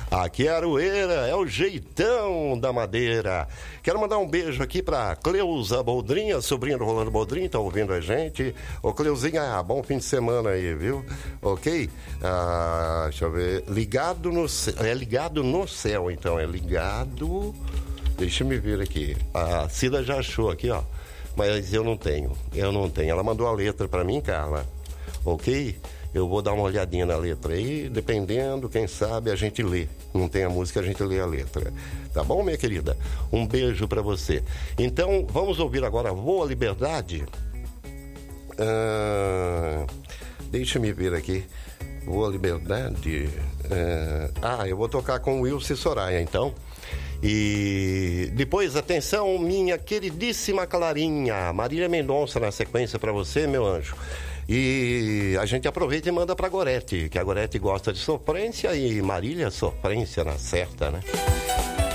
Aqui é Aroeira, é o jeitão da madeira. Quero mandar um beijo aqui pra Cleusa Boldrinha, sobrinha do Rolando Boldrinha, tá ouvindo a gente. Ô Cleuzinha, bom fim de semana aí, viu? Ok? Deixa eu ver. Ligado no céu, então, é ligado... Deixa eu me ver aqui. A Cida já achou aqui, ó. Mas eu não tenho. Ela mandou a letra pra mim, Carla. Ok? Eu vou dar uma olhadinha na letra aí, dependendo, quem sabe a gente lê. Não tem a música, a gente lê a letra. Tá bom, minha querida? Um beijo pra você. Então, vamos ouvir agora Voa Liberdade. Deixa eu me ver aqui. Voa Liberdade. Eu vou tocar com o Wilson Soraya, então. E depois, atenção, minha queridíssima Clarinha, Marília Mendonça na sequência pra você, meu anjo. E a gente aproveita e manda pra Gorete, que a Gorete gosta de sofrência e Marília sofrência na certa, né?